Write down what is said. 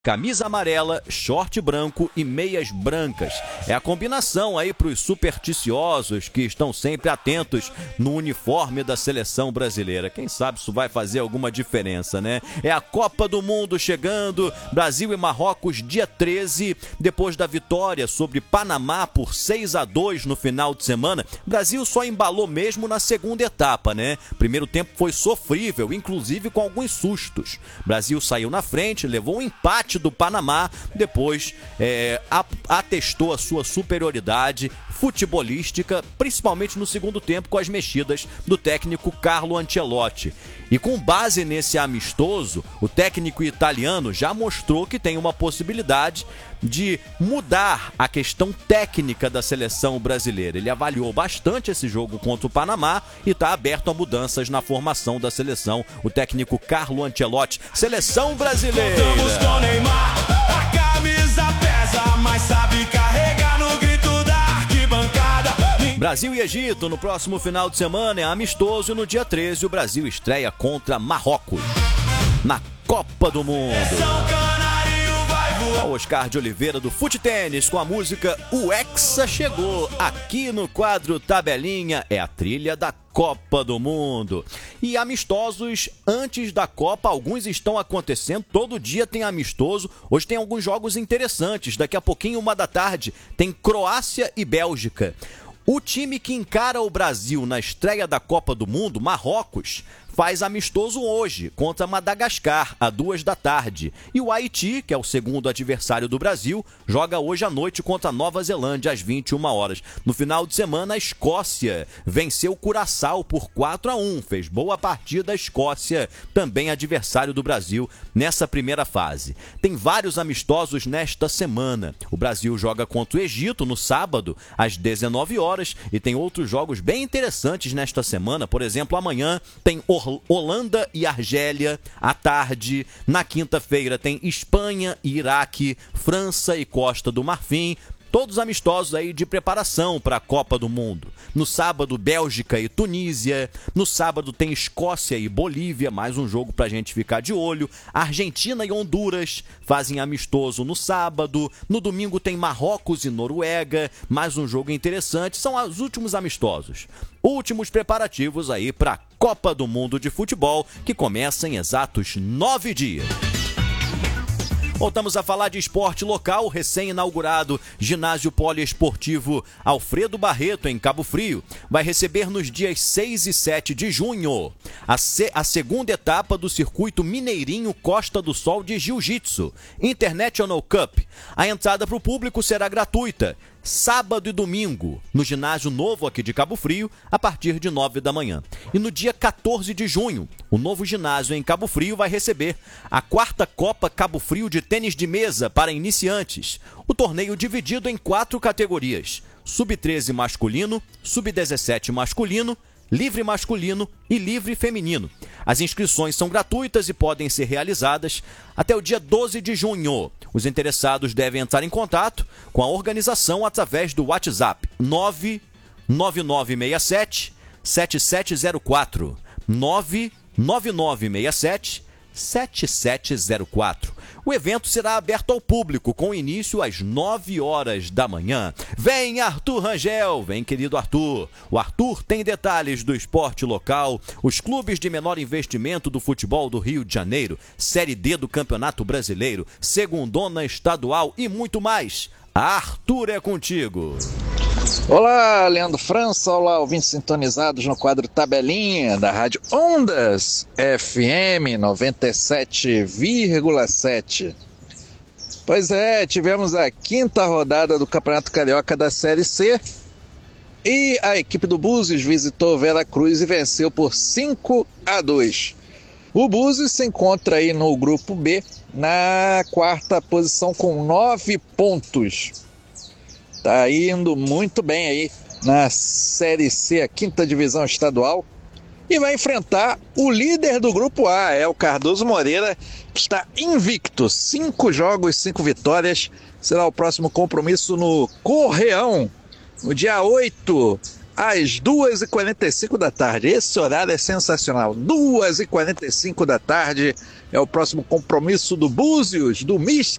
Camisa amarela, short branco e meias brancas. É a combinação aí para os supersticiosos que estão sempre atentos no uniforme da seleção brasileira. Quem sabe isso vai fazer alguma diferença, né? É a Copa do Mundo chegando, Brasil e Marrocos dia 13, depois da vitória sobre Panamá por 6-2 no final de semana. Brasil só embalou mesmo na segunda etapa, né? Primeiro tempo foi sofrível, inclusive com alguns sustos. Brasil saiu na frente, levou um empate do Panamá, depois atestou a sua superioridade futebolística, principalmente no segundo tempo com as mexidas do técnico Carlo Ancelotti. E com base nesse amistoso, o técnico italiano já mostrou que tem uma possibilidade de mudar a questão técnica da seleção brasileira. Ele avaliou bastante esse jogo contra o Panamá e está aberto a mudanças na formação da seleção. O técnico Carlo Ancelotti, seleção brasileira. Voltamos com Neymar, a camisa pesa, mas sabe carregar no grito da arquibancada. Brasil e Egito no próximo final de semana é amistoso e no dia 13 o Brasil estreia contra Marrocos na Copa do Mundo. O Oscar de Oliveira do Fute Tênis com a música O Hexa chegou aqui no quadro Tabelinha, é a trilha da Copa do Mundo. E amistosos antes da Copa, alguns estão acontecendo, todo dia tem amistoso. Hoje tem alguns jogos interessantes, daqui a pouquinho 1h da tarde tem Croácia e Bélgica. O time que encara o Brasil na estreia da Copa do Mundo, Marrocos, faz amistoso hoje contra Madagascar, às 2h da tarde. E o Haiti, que é o segundo adversário do Brasil, joga hoje à noite contra a Nova Zelândia, às 21 horas. No final de semana, a Escócia venceu o Curaçao por 4-1. Fez boa partida a Escócia, também adversário do Brasil, nessa primeira fase. Tem vários amistosos nesta semana. O Brasil joga contra o Egito no sábado, às 19 horas. E tem outros jogos bem interessantes nesta semana. Por exemplo, amanhã tem Holanda e Argélia à tarde. Na quinta-feira tem Espanha e Iraque, França e Costa do Marfim. Todos amistosos aí de preparação para a Copa do Mundo. No sábado, Bélgica e Tunísia. No sábado tem Escócia e Bolívia, mais um jogo para a gente ficar de olho. Argentina e Honduras fazem amistoso no sábado. No domingo tem Marrocos e Noruega, mais um jogo interessante. São os últimos amistosos. Últimos preparativos aí para a Copa do Mundo de Futebol, que começa em exatos 9 dias. Voltamos a falar de esporte local, recém-inaugurado ginásio poliesportivo Alfredo Barreto, em Cabo Frio, vai receber nos dias 6 e 7 de junho a segunda etapa do circuito Mineirinho Costa do Sol de Jiu-Jitsu, International Cup. A entrada para o público será gratuita, sábado e domingo, no ginásio novo aqui de Cabo Frio, a partir de 9 da manhã. E no dia 14 de junho, o novo ginásio em Cabo Frio vai receber a 4ª Copa Cabo Frio de Tênis de Mesa para iniciantes. O torneio dividido em 4 categorias: Sub-13 masculino, Sub-17 masculino, livre masculino e livre feminino. As inscrições são gratuitas e podem ser realizadas até o dia 12 de junho. Os interessados devem entrar em contato com a organização através do WhatsApp 99967 7704 99967 7704. O evento será aberto ao público, com início às 9 horas da manhã. Vem Arthur Rangel, vem querido Arthur. O Arthur tem detalhes do esporte local, os clubes de menor investimento do futebol do Rio de Janeiro, Série D do Campeonato Brasileiro, Segundona Estadual e muito mais. Arthur, é contigo. Olá, Leandro França, olá, ouvintes sintonizados no quadro Tabelinha da Rádio Ondas FM 97,7. Pois é, tivemos a 5ª rodada do Campeonato Carioca da Série C e a equipe do Búzios visitou Veracruz e venceu por 5-2. O Búzios se encontra aí no grupo B, na 4ª posição com 9 pontos. Tá indo muito bem aí na Série C, a 5ª divisão estadual. E vai enfrentar o líder do grupo A, é o Cardoso Moreira, que está invicto. 5 jogos, 5 vitórias. Será o próximo compromisso no Correão, no dia 8, às 2h45 da tarde. Esse horário é sensacional. 2h45 da tarde, é o próximo compromisso do Búzios, do Mística.